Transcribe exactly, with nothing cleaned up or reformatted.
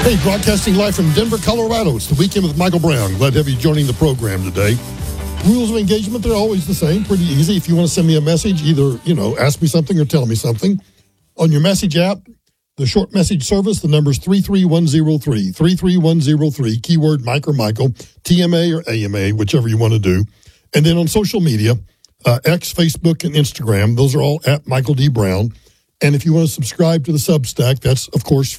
Hey, broadcasting live from Denver, Colorado. It's the Weekend with Michael Brown. Glad to have you joining the program today. Rules of engagement, they're always the same. Pretty easy. If you want to send me a message, either, you know, ask me something or tell me something. On your message app, the short message service, the number's three three one zero three, three three one zero three, keyword Mike or Michael, T M A or A M A, whichever you want to do. And then on social media, uh, X, Facebook, and Instagram, those are all at Michael D. Brown. And if you want to subscribe to the Substack, that's, of course,